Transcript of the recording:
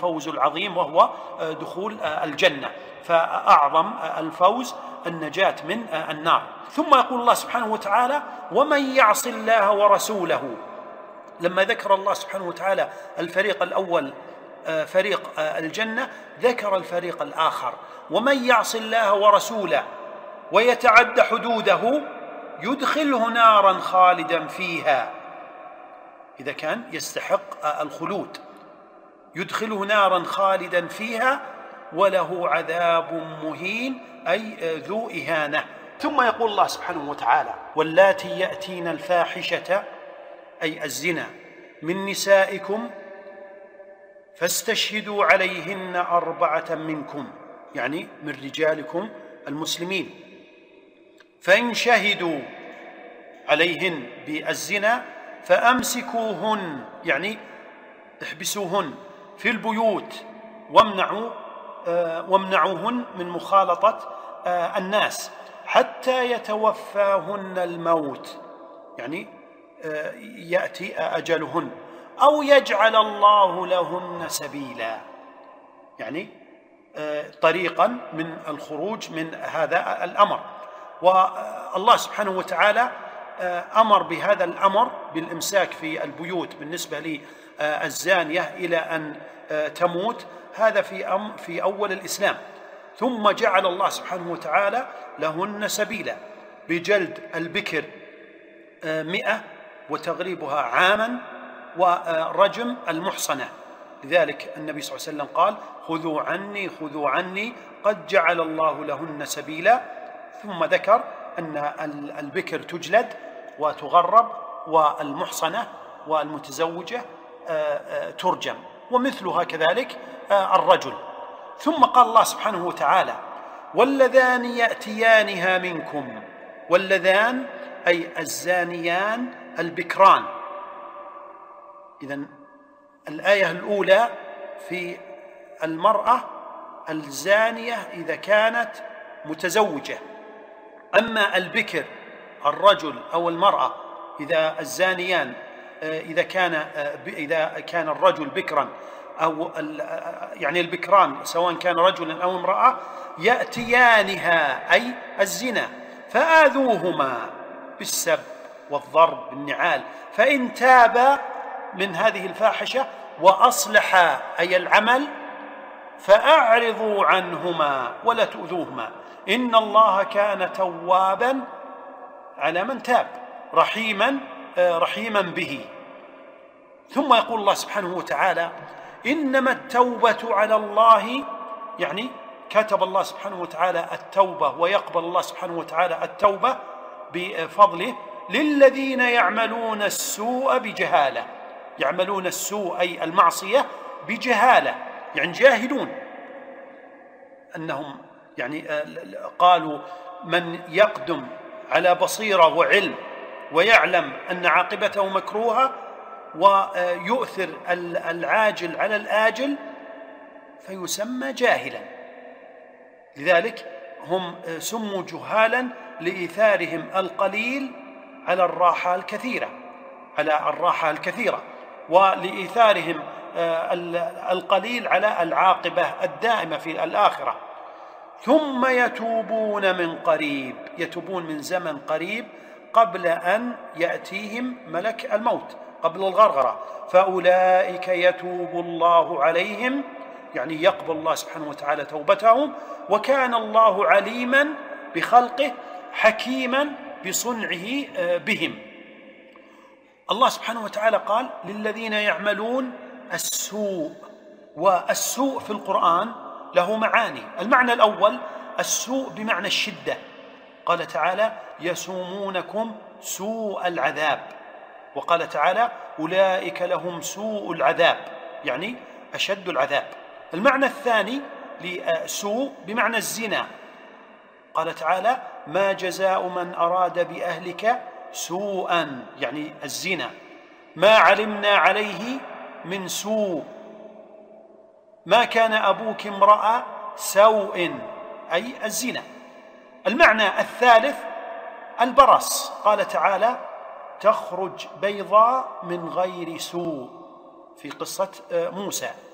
الفوز العظيم وهو دخول الجنة، فأعظم الفوز النجاة من النار. ثم يقول الله سبحانه وتعالى: ومن يعص الله ورسوله. لما ذكر الله سبحانه وتعالى الفريق الأول فريق الجنة، ذكر الفريق الآخر: ومن يعص الله ورسوله ويتعد حدوده يدخله نارا خالدا فيها، إذا كان يستحق الخلود، يدخله نارا خالدا فيها وله عذاب مهين، أي ذو إهانة. ثم يقول الله سبحانه وتعالى: واللاتي يأتين الفاحشة أي الزنا من نسائكم فاستشهدوا عليهن 4 منكم، يعني من رجالكم المسلمين، فإن شهدوا عليهن بالزنا فأمسكوهن، يعني احبسوهن في البيوت وامنعوهن من مخالطة الناس حتى يتوفاهن الموت، يعني يأتي أجلهن، أو يجعل الله لهن سبيلا، يعني طريقا من الخروج من هذا الأمر. والله سبحانه وتعالى أمر بهذا الأمر بالإمساك في البيوت بالنسبة للزانية إلى أن تموت، هذا في أول الإسلام. ثم جعل الله سبحانه وتعالى لهن سبيلا بجلد البكر 100 وتغريبها عاما، ورجم المحصنة. لذلك النبي صلى الله عليه وسلم قال: خذوا عني خذوا عني قد جعل الله لهن سبيلا. ثم ذكر أن البكر تجلد وتغرب، والمحصنة والمتزوجة ترجم، ومثلها كذلك الرجل. ثم قال الله سبحانه وتعالى: واللذان يأتيانها منكم، واللذان أي الزانيان البكران. إذن الآية الأولى في المرأة الزانية إذا كانت متزوجة، أما البكر الرجل أو المرأة إذا الزانيان إذا كان الرجل بكرا أو يعني البكران سواء كان رجلا أو امرأة يأتيانها أي الزنا فآذوهما بالسب والضرب بالنعال، فإن تابا من هذه الفاحشة وأصلحا أي العمل فأعرضوا عنهما ولا تؤذوهما، إن الله كان توابا على من تاب رحيما به. ثم يقول الله سبحانه وتعالى: إنما التوبة على الله، يعني كتب الله سبحانه وتعالى التوبة ويقبل الله سبحانه وتعالى التوبة بفضله للذين يعملون السوء بجهالة. يعملون السوء أي المعصية بجهالة، يعني جاهلون أنهم يعني قالوا من يقدم على بصيرة وعلم ويعلم أن عاقبته مكروهة ويؤثر العاجل على الآجل فيسمى جاهلا. لذلك هم سموا جهالا لإيثارهم القليل على الراحة الكثيرة، ولإيثارهم القليل على العاقبة الدائمة في الآخرة. ثم يتوبون من قريب، يتوبون من زمن قريب قبل أن يأتيهم ملك الموت، قبل الغرغرة، فأولئك يتوب الله عليهم، يعني يقبل الله سبحانه وتعالى توبتهم، وكان الله عليما بخلقه حكيما بصنعه بهم. الله سبحانه وتعالى قال: للذين يعملون السوء، والسوء في القرآن له معاني. المعنى الأول السوء بمعنى الشدة، قال تعالى: يسومونكم سوء العذاب، وقال تعالى: أولئك لهم سوء العذاب، يعني أشد العذاب. المعنى الثاني لسوء بمعنى الزنا، قال تعالى: ما جزاء من أراد بأهلك سوءا، يعني الزنا، ما علمنا عليه من سوء، ما كان أبوك امرأ سوء، أي الزنا. المعنى الثالث البرص، قال تعالى: تخرج بيضاء من غير سوء، في قصة موسى.